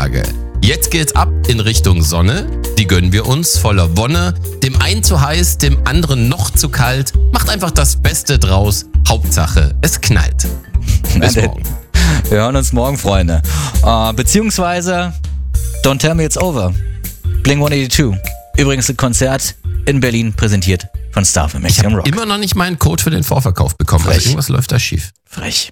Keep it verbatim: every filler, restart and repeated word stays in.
Tage. Jetzt geht's ab in Richtung Sonne. Die gönnen wir uns voller Wonne. Dem einen zu heiß, dem anderen noch zu kalt. Macht einfach das Beste draus. Hauptsache, es knallt. Bis morgen. Wir hören uns morgen, Freunde. Uh, beziehungsweise, Don't Tell Me It's Over. Blink one eighty-two. Übrigens ein Konzert in Berlin, präsentiert von Star für Ich Maximum habe Rock. immer noch nicht meinen Code für den Vorverkauf bekommen. Frech. Also irgendwas läuft da schief. Frech.